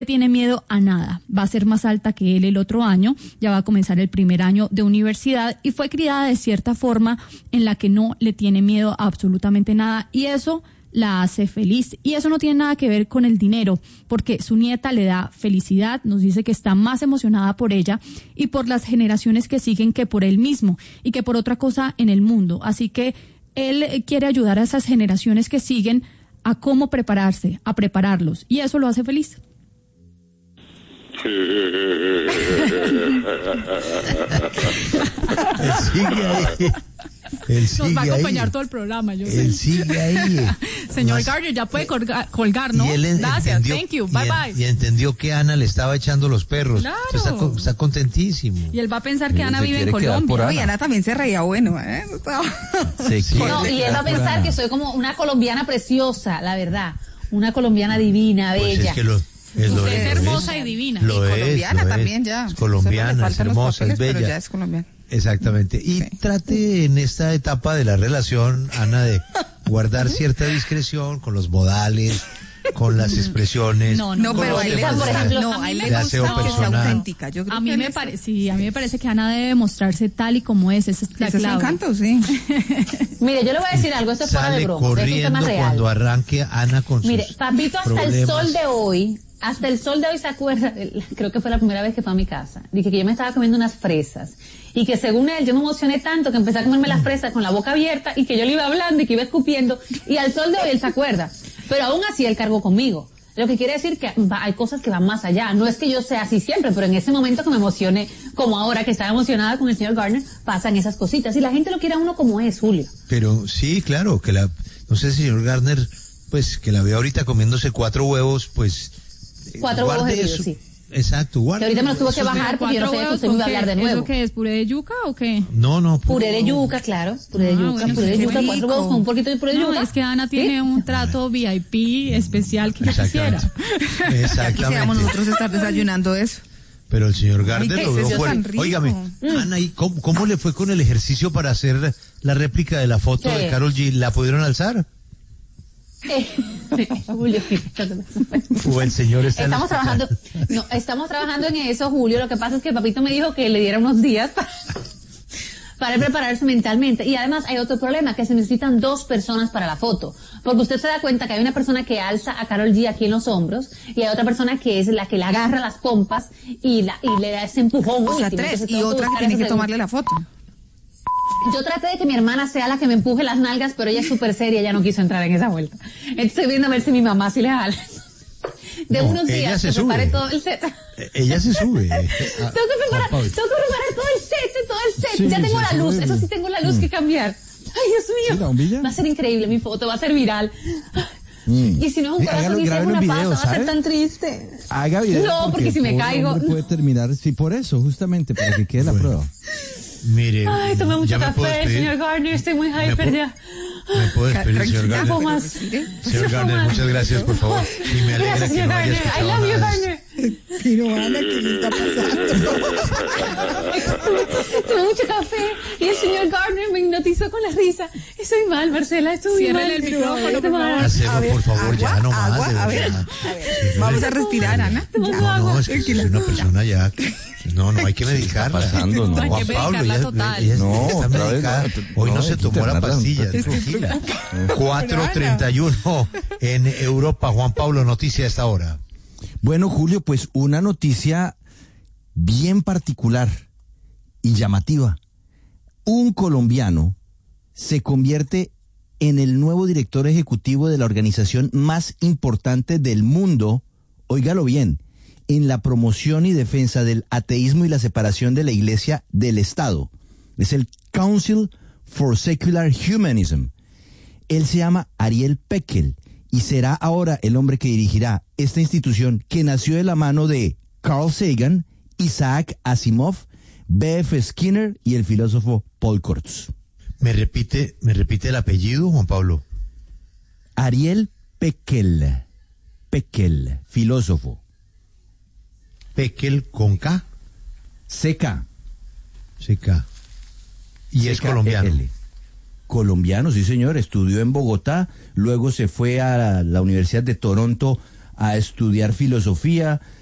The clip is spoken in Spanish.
tiene miedo a nada, va a ser más alta que él el otro año, ya va a comenzar el primer año de universidad y fue criada de cierta forma en la que no le tiene miedo a absolutamente nada y eso la hace feliz y eso no tiene nada que ver con el dinero porque su nieta le da felicidad, nos dice que está más emocionada por ella y por las generaciones que siguen que por él mismo y que por otra cosa en el mundo, así que él quiere ayudar a esas generaciones que siguen a cómo prepararse, a prepararlos y eso lo hace feliz. Él sigue ahí. Nos va a acompañar todo el programa, yo sé. Él sigue ahí. Señor Gardner, ya puede colgar, ¿no? Gracias, thank you, bye bye. Y entendió que Ana le estaba echando los perros. Claro. Está contentísimo. Y él va a pensar que Ana vive en Colombia. Y Ana también se reía, bueno, Sí, no, y él va a pensar que soy como una colombiana preciosa, la verdad. Una colombiana divina, pues bella. Es hermosa y divina. Lo y colombiana también ya. Es colombiana, es hermosa, es bella. Pero ya es colombiana. Exactamente. Y trate en esta etapa de la relación, Ana, de guardar cierta discreción con los modales, con las expresiones. No, pero a él le por ejemplo, le aseo gusta que sea personal. auténtica. Yo creo a mí me parece que Ana debe mostrarse tal y como es. Esa es la clave. Es un encanto, sí. Mire, yo le voy a decir algo, esto es fuera de Sale broma, esto es un tema corriendo real. cuando arranque Ana con sus Mire, papito, hasta el sol de hoy se acuerda, creo que fue la primera vez que fue a mi casa, dije que yo me estaba comiendo unas fresas y que según él yo me emocioné tanto que empecé a comerme las fresas con la boca abierta y que yo le iba hablando y que iba escupiendo y al sol de hoy él se acuerda, pero aún así él cargó conmigo. Lo que quiere decir que hay cosas que van más allá. No es que yo sea así siempre, pero en ese momento que me emocioné, como ahora que estaba emocionada con el señor Gardner, pasan esas cositas. Y la gente lo quiere a uno como es, Julio. Pero sí, claro, no sé, señor Gardner, pues que la veo ahorita comiéndose 4 huevos, pues 4 huevos hervidos, sí. Exacto, guarde. Que ahorita me los tuvo que bajar porque yo no sabía que usted me iba a hablar de nuevo. ¿Eso qué es? ¿Puré de yuca o qué? No. Puré de yuca, claro. Puré de yuca, bueno, puré de yuca, 4 huevos con un poquito de puré de yuca. No, es que Ana tiene un trato VIP especial que yo quisiera. Exactamente. Quisiéramos nosotros estar desayunando eso. Pero el señor Gardner lo veo tan fuerte. rico. Óigame, Ana, ¿y cómo le fue con el ejercicio para hacer la réplica de la foto de Karol G? ¿La pudieron alzar? Julio, O el señor está estamos trabajando en eso, Julio. Lo que pasa es que papito me dijo que le diera unos días para prepararse mentalmente. Y además hay otro problema, que se necesitan 2 personas para la foto. Porque usted se da cuenta que hay una persona que alza a Karol G aquí en los hombros y hay otra persona que es la que le agarra las pompas y le da ese empujón. O sea, último. 3 Entonces, y otra que tiene que tomarle la foto. Yo traté de que mi hermana sea la que me empuje las nalgas, pero ella es súper seria, ella no quiso entrar en esa vuelta. Estoy viendo a ver si mi mamá sí le jala. De unos días que prepare todo el set. Ella se sube. Tengo que preparar todo el set. Sí, ya tengo la luz, sube. eso sí tengo la luz que cambiar. Ay, Dios mío. ¿Sí, la bombilla? Va a ser increíble mi foto, va a ser viral. Y si no es un corazón y si es una pasa, va a ser tan triste. Haga video. No, porque si me caigo. Puede terminar, sí, por eso, justamente, para que quede la prueba. Mire, Ay, tomé mucho ¿ya me puedo café, despedir? señor Gardner, estoy muy hyper ya. ¿Me puedo despedir, señor Un poco Gardner? más. Señor Gardner, muchas gracias, por favor. Y me alegra Gracias, que señor no haya Gardner. I escuchado love you, nada de Gardner. Pero Ana, ¿qué le está pasando? Tomé mucho café y el señor Gardner me hipnotizó con la risa. Estoy mal, Marcela, estoy muy mal. Ciérrele el micrófono, por favor. Hacemos, por favor, ya no más. Agua, de a ver. verdad. Vamos a respirar, Ana. No, es que soy una persona ya. No, hay que medicarla. pasando, no. Hay que Juan Pablo, medicarla total. ella No, está otra vez medicada. no, Hoy no se hay que tomó la internarla, pastilla, muchacho. tranquila. 4:31 en Europa. Juan Pablo, noticia a esta hora. Bueno, Julio, pues una noticia bien particular y llamativa. Un colombiano se convierte en el nuevo director ejecutivo de la organización más importante del mundo, óigalo bien, en la promoción y defensa del ateísmo y la separación de la Iglesia del Estado. Es el Council for Secular Humanism. Él se llama Ariel Peckel y será ahora el hombre que dirigirá esta institución que nació de la mano de Carl Sagan, Isaac Asimov, B.F. Skinner y el filósofo Paul Kurtz. ¿Me repite el apellido, Juan Pablo? Ariel Peckel, filósofo. Peckel con K. CK. CK. Y es colombiano. CKL. Colombiano, sí señor, estudió en Bogotá, luego se fue a la Universidad de Toronto a estudiar filosofía,